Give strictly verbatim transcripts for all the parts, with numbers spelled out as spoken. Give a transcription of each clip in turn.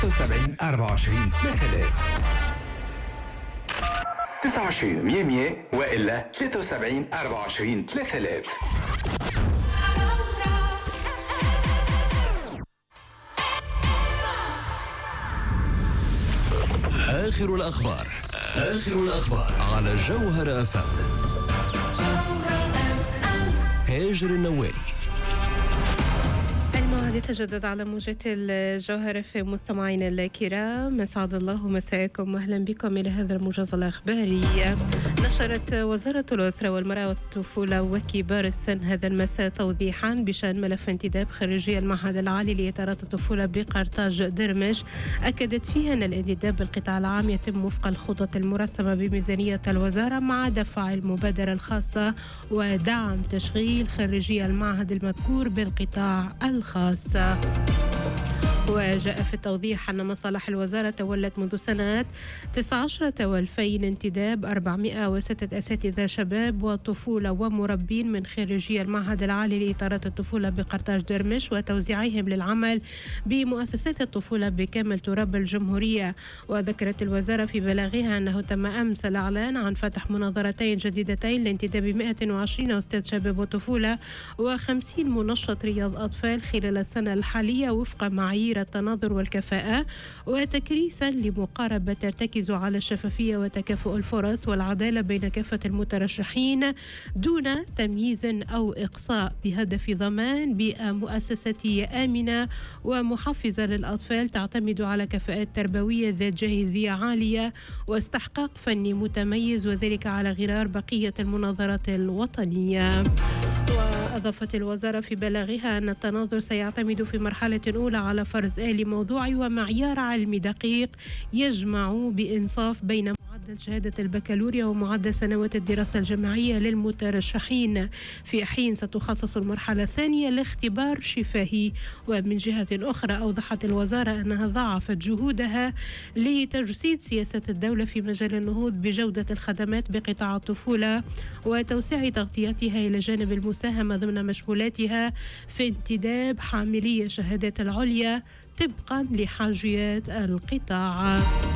سبعين أربعة وعشرين ثلاثة آلاف تسعة وعشرين مية مية وإلا ثلاثة وسبعين أربعة وعشرين ثلاثة آلاف. آخر الأخبار آخر الأخبار على جوهر أف أم. هاجر النوالي. الموعد يتجدد على موجة الجوهر في مستمعينا الكرام، اسعد الله مساءكم واهلا بكم الى هذا الموجز الاخباري. نشرت وزارة الأسرة والمرأة والطفولة وكبار السن هذا المساء توضيحا بشأن ملف انتداب خريجي المعهد العالي لإدارات الطفولة بقرطاج درمش، أكدت فيها أن الانتداب بالقطاع العام يتم وفق الخطط المرسمة بميزانية الوزارة مع دفع المبادرة الخاصة ودعم تشغيل خريجي المعهد المذكور بالقطاع الخاص. وجاء في التوضيح أن مصالح الوزارة تولت منذ سنة تسعة عشر والفين انتداب أربعمائة وستة أساتذة شباب وطفولة ومربين من خريجي المعهد العالي لإدارات الطفولة بقرطاج درمش وتوزيعهم للعمل بمؤسسات الطفولة بكامل تراب الجمهورية. وذكرت الوزارة في بلاغها أنه تم أمس الإعلان عن فتح مناظرتين جديدتين لانتداب مائة وعشرين أستاذ شباب وطفولة وخمسين منشط رياض أطفال خلال السنة الحالية وفق معايير التناظر والكفاءة، وتكريسا لمقاربة ترتكز على الشفافية وتكافؤ الفرص والعدالة بين كافة المترشحين دون تمييز أو إقصاء، بهدف ضمان بيئة مؤسساتية آمنة ومحفزة للأطفال تعتمد على كفاءات تربوية ذات جاهزية عالية واستحقاق فني متميز، وذلك على غرار بقية المناظرات الوطنية. وأضافت الوزارة في بلاغها أن التناظر سيعتمد في مرحلة أولى على فرز آلي موضوعي ومعيار علمي دقيق يجمع بإنصاف بين معدل شهادة البكالوريا ومعدل سنوات الدراسة الجامعية للمترشحين، في حين ستخصص المرحلة الثانية لاختبار شفاهي. ومن جهة أخرى أوضحت الوزارة أنها ضاعفت جهودها لتجسيد سياسة الدولة في مجال النهوض بجودة الخدمات بقطاع الطفولة وتوسيع تغطيتها إلى جانب المساهمة ضمن مشمولاتها في انتداب حاملي الشهادات العليا طبقا لحاجيات القطاع.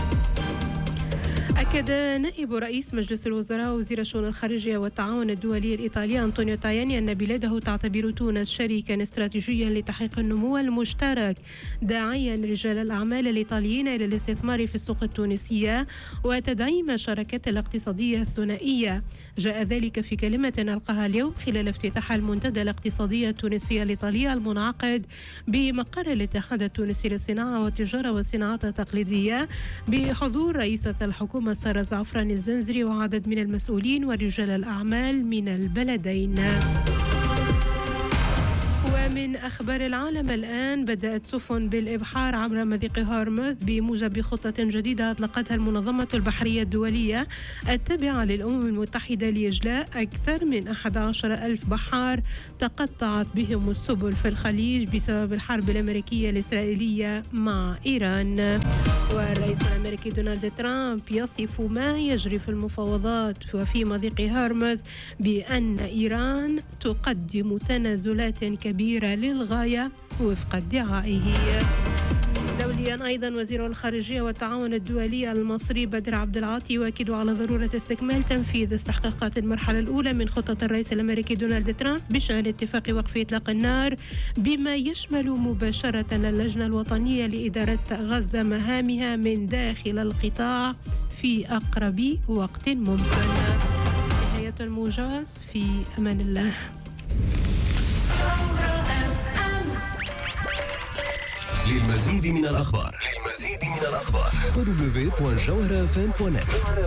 أكد نائب رئيس مجلس الوزراء ووزير الشؤون الخارجية والتعاون الدولي الإيطالي أنطونيو تاياني أن بلاده تعتبر تونس شريكا استراتيجيا لتحقيق النمو المشترك، داعيا رجال الأعمال الإيطاليين إلى الاستثمار في السوق التونسية وتدعيم الشراكات الاقتصادية الثنائية. جاء ذلك في كلمة ألقاها اليوم خلال افتتاح المنتدى الاقتصادي التونسي الإيطالي المنعقد بمقر الاتحاد التونسي للصناعة والتجارة والصناعات التقليدية بحضور رئيسة الحكومة سارة زعفران الزنزري وعدد من المسؤولين ورجال الأعمال من البلدين. ومن أخبار العالم الآن، بدأت سفن بالإبحار عبر مضيق هرمز بموجب خطة جديدة أطلقتها المنظمة البحرية الدولية التابعة للأمم المتحدة لإجلاء أكثر من أحد عشر ألف بحار تقطعت بهم السبل في الخليج بسبب الحرب الأمريكية الإسرائيلية مع إيران. والرئيس الأمريكي دونالد ترامب يصف ما يجري في المفاوضات وفي مضيق هرمز بأن إيران تقدم تنازلات كبيرة للغاية وفق ادعائه. دوليا أيضا، وزير الخارجية والتعاون الدولي المصري بدر عبد العاطي يؤكد على ضرورة استكمال تنفيذ استحقاقات المرحلة الأولى من خطة الرئيس الأمريكي دونالد ترامب بشأن اتفاق وقف إطلاق النار، بما يشمل مباشرة اللجنة الوطنية لإدارة غزة مهامها من داخل القطاع في أقرب وقت ممكن. نهاية الموجز، في أمان الله. للمزيد من الأخبار للمزيد من الأخبار دبليو دوت جوهر اف ام دوت نت.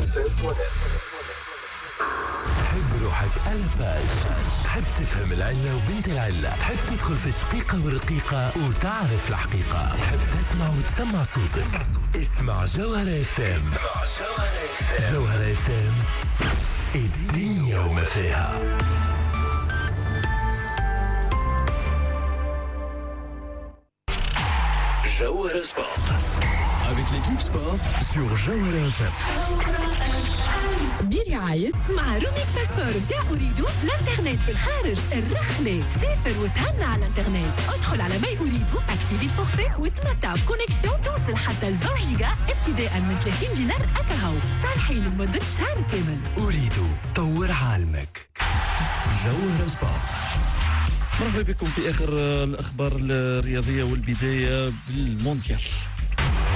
تحب روحك ألباج، تحب تفهم العلة وبنت العلة، تحب تدخل في الشقيقة والرقيقة وتعرف الحقيقة، تحب تسمع وتسمع صوتك. اسمع جوهر اف ام. جوهر اف ام، الدنيا وما فيها. جوهر سبورت avec l'équipe sport sur Jawhara F M. برعاية مع روميك باسبور بتاع أريدو الانترنت في الخارج الرخلة. سافر وتهنى على الانترنت. ادخل على ماي أريدو اكتيفي الفورفي وتمتع بكونيكسيون توصل حتى ل عشرين جيجا ابتداء من ثلاثين دينار أكاهو صالحين لمدة شهر كامل. أريدو طور عالمك. جوهرة سبورت. مرحبا بكم في آخر الأخبار الرياضية والبداية بالمونديال.